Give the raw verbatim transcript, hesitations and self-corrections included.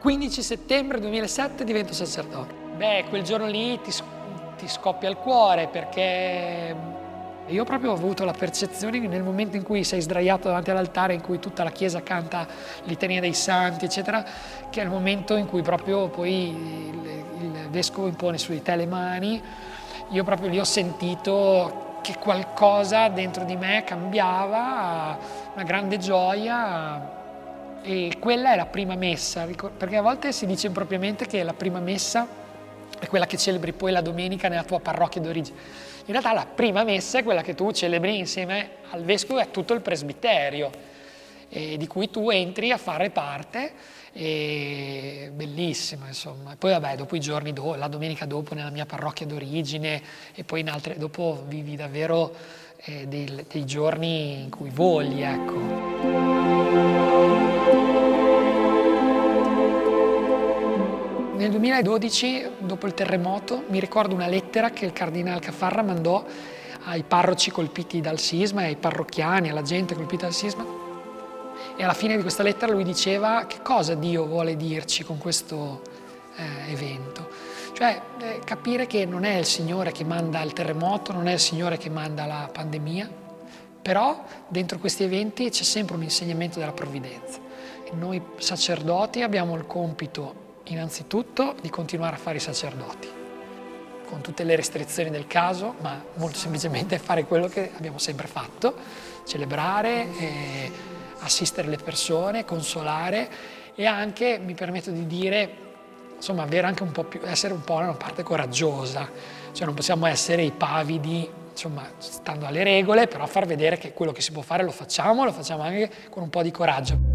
quindici settembre duemilasette divento sacerdote. Beh, quel giorno lì ti, ti scoppia il cuore, perché io proprio ho avuto la percezione che nel momento in cui sei sdraiato davanti all'altare, in cui tutta la chiesa canta litania dei santi, eccetera, che è il momento in cui proprio poi il, il vescovo impone su di te le mani. Io proprio lì ho sentito che qualcosa dentro di me cambiava, una grande gioia. E quella è la prima messa, perché a volte si dice impropriamente che la prima messa è quella che celebri poi la domenica nella tua parrocchia d'origine. In realtà la prima messa è quella che tu celebri insieme al vescovo e a tutto il presbiterio, e di cui tu entri a fare parte, e bellissima, insomma. E poi vabbè, dopo i giorni dopo, la domenica dopo nella mia parrocchia d'origine, e poi in altre, dopo vivi davvero eh, dei, dei giorni in cui voli, ecco. Nel duemiladodici, dopo il terremoto, mi ricordo una lettera che il cardinale Caffarra mandò ai parroci colpiti dal sisma e ai parrocchiani, alla gente colpita dal sisma. E alla fine di questa lettera lui diceva che cosa Dio vuole dirci con questo eh, evento. Cioè eh, capire che non è il Signore che manda il terremoto, non è il Signore che manda la pandemia, però dentro questi eventi c'è sempre un insegnamento della provvidenza. E noi sacerdoti abbiamo il compito innanzitutto di continuare a fare i sacerdoti, con tutte le restrizioni del caso, ma molto semplicemente fare quello che abbiamo sempre fatto, celebrare, eh, assistere le persone, consolare e anche, mi permetto di dire, insomma, avere anche un po' più, essere un po' una parte coraggiosa, cioè non possiamo essere i pavidi, insomma, stando alle regole, però far vedere che quello che si può fare lo facciamo, lo facciamo anche con un po' di coraggio.